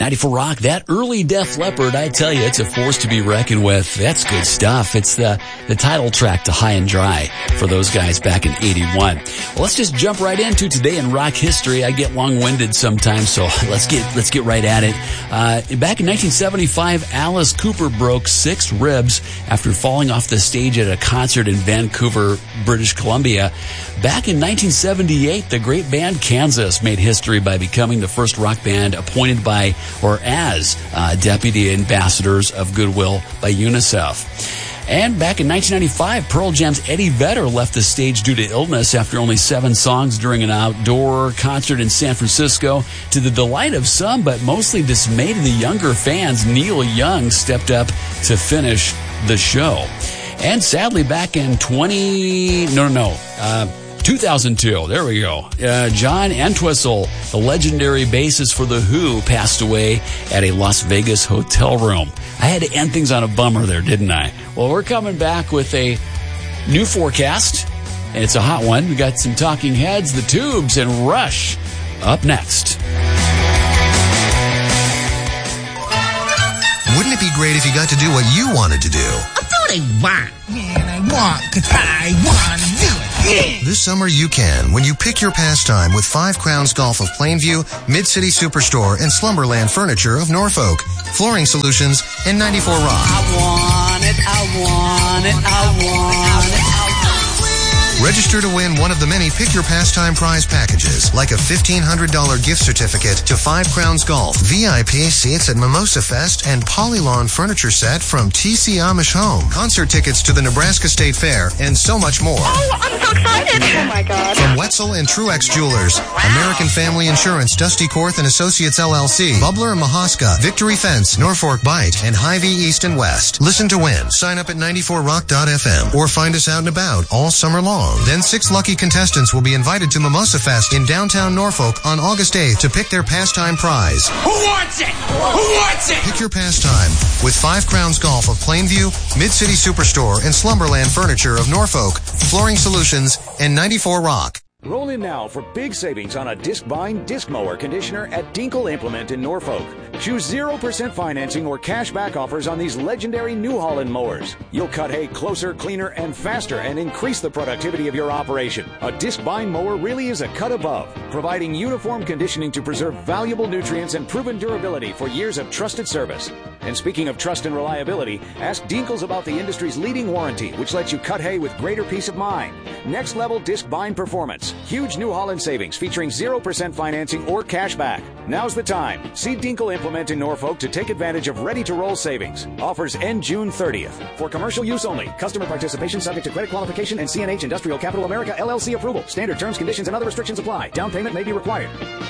94 Rock, that early Def Leppard, I tell you, it's a force to be reckoned with. That's good stuff. It's the title track to High and Dry for those guys back in 81. Well, let's just jump right into today in rock history. I get long-winded sometimes, so let's get right at it. Back in 1975, Alice Cooper broke 6 ribs after falling off the stage at a concert in Vancouver, British Columbia. Back in 1978, the great band Kansas made history by becoming the first rock band appointed by or as deputy ambassadors of goodwill by UNICEF. And back in 1995, Pearl Jam's Eddie Vedder left the stage due to illness after only 7 songs during an outdoor concert in San Francisco. To the delight of some, but mostly dismay to the younger fans, Neil Young stepped up to finish the show. And sadly, back in 2002, there we go. John Entwistle, the legendary bassist for The Who, passed away at a Las Vegas hotel room. I had to end things on a bummer there, didn't I? Well, we're coming back with a new forecast, and it's a hot one. We got some Talking Heads, The Tubes, and Rush up next. Wouldn't it be great if you got to do what you wanted to do? I'll do what I want. Yeah, and I want because I want to do it. Yeah. This summer you can when you pick your pastime with 5 Crowns Golf of Plainview, Mid-City Superstore, and Slumberland Furniture of Norfolk, Flooring Solutions, and 94 Rock. I want it, I want it, I want it. Register to win one of the many Pick Your Pastime prize packages, like a $1,500 gift certificate to 5 Crowns Golf, VIP seats at Mimosa Fest, and Polylawn furniture set from TC Amish Home, concert tickets to the Nebraska State Fair, and so much more. Oh, I'm so excited. Oh, my God. From Wetzel and Truex Jewelers, American Family Insurance, Dusty Korth and Associates LLC, Bubbler and Mahaska, Victory Fence, Norfolk Bite, and Hy-Vee East and West. Listen to win. Sign up at 94rock.fm or find us out and about all summer long. Then 6 lucky contestants will be invited to Mimosa Fest in downtown Norfolk on August 8th to pick their pastime prize. Who wants it? Who wants it? Pick your pastime with 5 Crowns Golf of Plainview, Mid-City Superstore, and Slumberland Furniture of Norfolk, Flooring Solutions, and 94 Rock. Roll in now for big savings on a disc-bind disc mower conditioner at Dinkle Implement in Norfolk. Choose 0% financing or cash back offers on these legendary New Holland mowers. You'll cut hay closer, cleaner, and faster and increase the productivity of your operation. A disc-bind mower really is a cut above, providing uniform conditioning to preserve valuable nutrients and proven durability for years of trusted service. And speaking of trust and reliability, ask Dinkles about the industry's leading warranty, which lets you cut hay with greater peace of mind. Next level disc bind performance. Huge New Holland savings featuring 0% financing or cash back. Now's the time. See Dinkle Implement in Norfolk to take advantage of ready-to-roll savings. Offers end June 30th. For commercial use only. Customer participation subject to credit qualification and CNH Industrial Capital America LLC approval. Standard terms, conditions, and other restrictions apply. Down payment may be required.